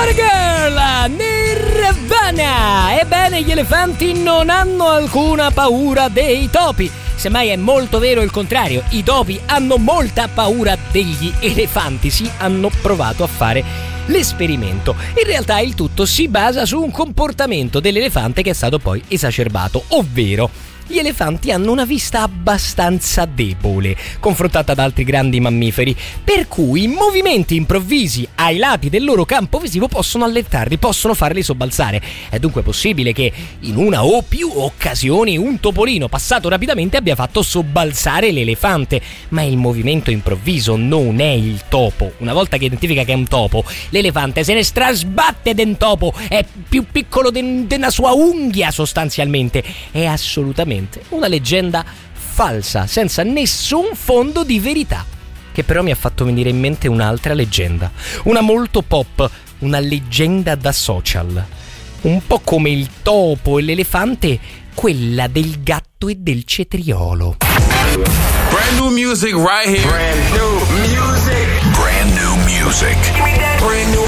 Water Girl, Nirvana. Ebbene, gli elefanti non hanno alcuna paura dei topi. Semmai è molto vero il contrario, i topi hanno molta paura degli elefanti. Sì, hanno provato a fare l'esperimento. In realtà il tutto si basa su un comportamento dell'elefante che è stato poi esacerbato, ovvero gli elefanti hanno una vista abbastanza debole confrontata ad altri grandi mammiferi, per cui movimenti improvvisi ai lati del loro campo visivo possono allertarli, possono farli sobbalzare. È dunque possibile che in una o più occasioni un topolino passato rapidamente abbia fatto sobbalzare l'elefante, ma il movimento improvviso non è il topo. Una volta che identifica che è un topo, l'elefante se ne strasbatte d'un topo, è più piccolo della sua unghia sostanzialmente. È assolutamente una leggenda falsa, senza nessun fondo di verità. Che però mi ha fatto venire in mente un'altra leggenda, una molto pop, una leggenda da social. Un po' come il topo e l'elefante, quella del gatto e del cetriolo. Brand new music right here. Brand new music. Brand new music. Brand new